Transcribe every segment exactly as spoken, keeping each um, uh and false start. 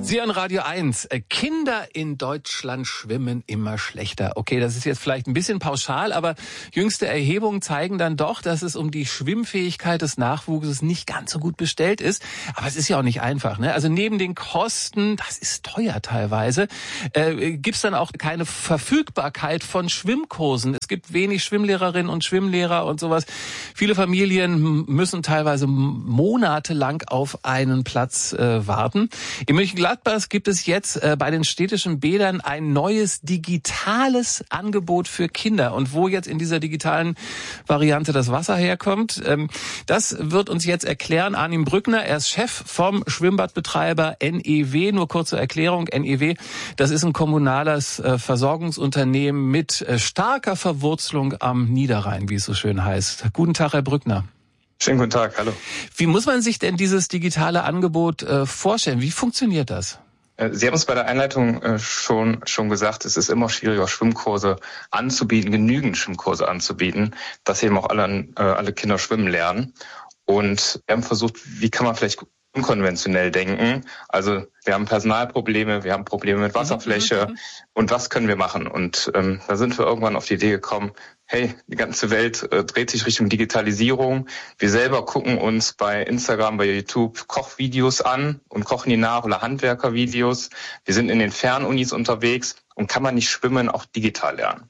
Sie an Radio eins. Kinder in Deutschland schwimmen immer schlechter. Okay, das ist jetzt vielleicht ein bisschen pauschal, aber jüngste Erhebungen zeigen dann doch, dass es um die Schwimmfähigkeit des Nachwuchses nicht ganz so gut bestellt ist. Aber es ist ja auch nicht einfach, ne? Also neben den Kosten, das ist teuer teilweise, äh, gibt's dann auch keine Verfügbarkeit von Schwimmkursen. Es gibt wenig Schwimmlehrerinnen und Schwimmlehrer und sowas. Viele Familien müssen teilweise monatelang auf einen Platz äh, warten. In Mönchengladbach gibt es jetzt äh, bei den städtischen Bädern ein neues digitales Angebot für Kinder. Und wo jetzt in dieser digitalen Variante das Wasser herkommt, ähm, das wird uns jetzt erklären Arnim Brückner. Er ist Chef vom Schwimmbadbetreiber N E W. Nur kurze Erklärung, N E W, das ist ein kommunales äh, Versorgungsunternehmen mit äh, starker Verwurzelung am Niederrhein, wie es so schön heißt. Guten Tag, Herr Brückner. Schönen guten Tag, hallo. Wie muss man sich denn dieses digitale Angebot äh, vorstellen? Wie funktioniert das? Sie haben es bei der Einleitung äh, schon schon gesagt, es ist immer schwieriger, Schwimmkurse anzubieten, genügend Schwimmkurse anzubieten, dass eben auch alle, äh, alle Kinder schwimmen lernen. Und wir haben versucht, wie kann man vielleicht unkonventionell denken. Also wir haben Personalprobleme, wir haben Probleme mit Wasserfläche mhm. und was können wir machen? Und ähm, da sind wir irgendwann auf die Idee gekommen, hey, die ganze Welt äh, dreht sich Richtung Digitalisierung. Wir selber gucken uns bei Instagram, bei YouTube Kochvideos an und kochen die nach oder Handwerkervideos. Wir sind in den Fernunis unterwegs und kann man nicht schwimmen, auch digital lernen.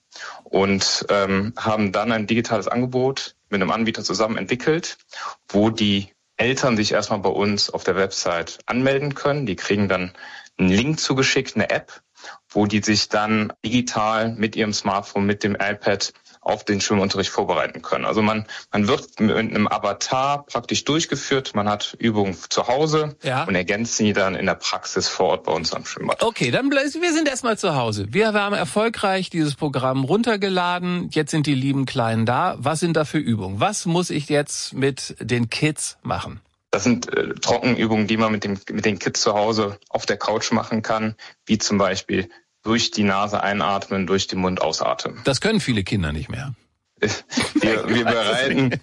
Und ähm, haben dann ein digitales Angebot mit einem Anbieter zusammen entwickelt, wo die Eltern sich erstmal bei uns auf der Website anmelden können. Die kriegen dann einen Link zugeschickt, eine App, wo die sich dann digital mit ihrem Smartphone, mit dem iPad auf den Schwimmunterricht vorbereiten können. Also man man wird mit einem Avatar praktisch durchgeführt, man hat Übungen zu Hause ja. und ergänzt sie dann in der Praxis vor Ort bei uns am Schwimmbad. Okay, dann wir sind erstmal zu Hause. Wir haben erfolgreich dieses Programm runtergeladen, jetzt sind die lieben Kleinen da. Was sind da für Übungen? Was muss ich jetzt mit den Kids machen? Das sind äh, Trockenübungen, die man mit dem mit den Kids zu Hause auf der Couch machen kann, wie zum Beispiel durch die Nase einatmen, durch den Mund ausatmen. Das können viele Kinder nicht mehr. Wir, wir bereiten,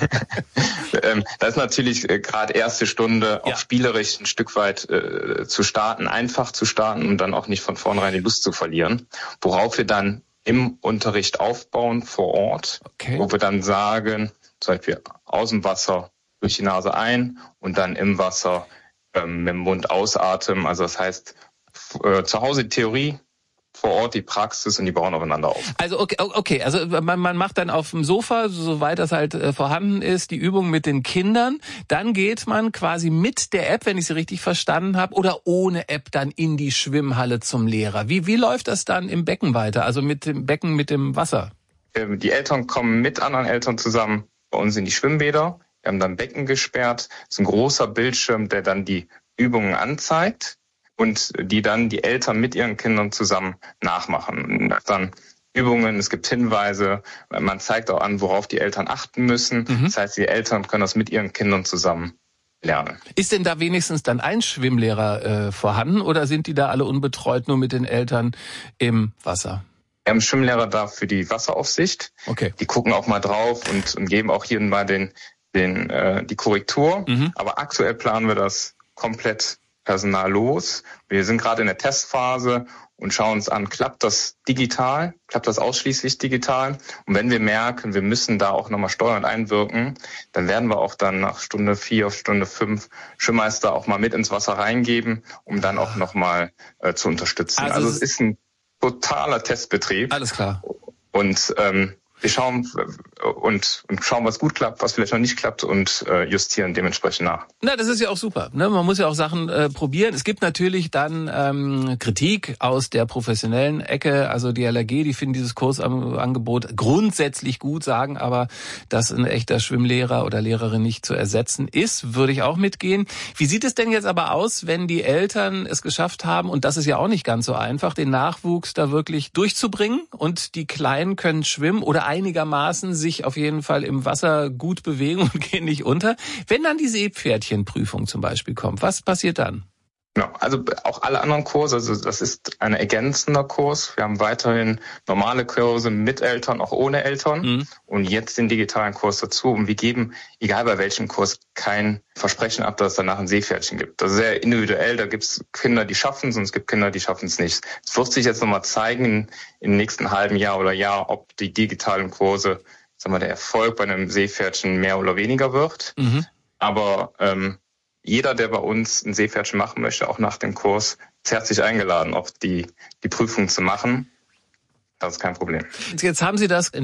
ähm, das ist natürlich äh, gerade erste Stunde ja. auch spielerisch ein Stück weit äh, zu starten, einfach zu starten und dann auch nicht von vornherein die Lust zu verlieren, worauf wir dann im Unterricht aufbauen vor Ort, okay. wo wir dann sagen, zum Beispiel aus dem Wasser durch die Nase ein und dann im Wasser ähm, mit dem Mund ausatmen. Also das heißt, äh, zu Hause die Theorie, vor Ort die Praxis und die bauen aufeinander auf. Also okay, okay, also man, man macht dann auf dem Sofa, soweit das halt äh, vorhanden ist, die Übung mit den Kindern. Dann geht man quasi mit der App, wenn ich sie richtig verstanden habe, oder ohne App dann in die Schwimmhalle zum Lehrer. Wie wie läuft das dann im Becken weiter? Also mit dem Becken, mit dem Wasser? Ähm, die Eltern kommen mit anderen Eltern zusammen bei uns in die Schwimmbäder. Wir haben dann Becken gesperrt. Das ist ein großer Bildschirm, der dann die Übungen anzeigt und die dann die Eltern mit ihren Kindern zusammen nachmachen. Und dann Übungen, es gibt Hinweise, man zeigt auch an, worauf die Eltern achten müssen. Mhm. Das heißt, die Eltern können das mit ihren Kindern zusammen lernen. Ist denn da wenigstens dann ein Schwimmlehrer äh, vorhanden oder sind die da alle unbetreut nur mit den Eltern im Wasser? Wir haben Schwimmlehrer da für die Wasseraufsicht. Okay. Die gucken auch mal drauf und, und geben auch hier und mal den, den, äh, die Korrektur. Mhm. Aber aktuell planen wir das komplett personallos. Wir sind gerade in der Testphase und schauen uns an, klappt das digital? Klappt das ausschließlich digital? Und wenn wir merken, wir müssen da auch nochmal steuernd einwirken, dann werden wir auch dann nach Stunde vier auf Stunde fünf Schwimmmeister auch mal mit ins Wasser reingeben, um dann auch nochmal äh, zu unterstützen. Also, also es ist ein totaler Testbetrieb. Alles klar. Und ähm, wir schauen und, und schauen, was gut klappt, was vielleicht noch nicht klappt und äh, justieren dementsprechend nach. Na, das ist ja auch super. Ne? Man muss ja auch Sachen äh, probieren. Es gibt natürlich dann ähm, Kritik aus der professionellen Ecke. Also die L R G, die finden dieses Kursangebot grundsätzlich gut, sagen aber, dass ein echter Schwimmlehrer oder Lehrerin nicht zu ersetzen ist. Würde ich auch mitgehen. Wie sieht es denn jetzt aber aus, wenn die Eltern es geschafft haben, und das ist ja auch nicht ganz so einfach, den Nachwuchs da wirklich durchzubringen und die Kleinen können schwimmen oder einigermaßen sich auf jeden Fall im Wasser gut bewegen und gehen nicht unter. Wenn dann die Seepferdchenprüfung zum Beispiel kommt, was passiert dann? Genau, also auch alle anderen Kurse, also das ist ein ergänzender Kurs. Wir haben weiterhin normale Kurse mit Eltern, auch ohne Eltern mhm. und jetzt den digitalen Kurs dazu. Und wir geben, egal bei welchem Kurs, kein Versprechen ab, dass es danach ein Seepferdchen gibt. Das ist sehr individuell, da gibt es Kinder, die schaffen es und es gibt Kinder, die schaffen es nicht. Es wird sich jetzt nochmal zeigen im nächsten halben Jahr oder Jahr, ob die digitalen Kurse, sagen wir, der Erfolg bei einem Seepferdchen mehr oder weniger wird. Mhm. Aber ähm, jeder, der bei uns ein Seepferdchen machen möchte, auch nach dem Kurs, ist herzlich eingeladen, auch die, die Prüfung zu machen. Das ist kein Problem. Jetzt haben Sie das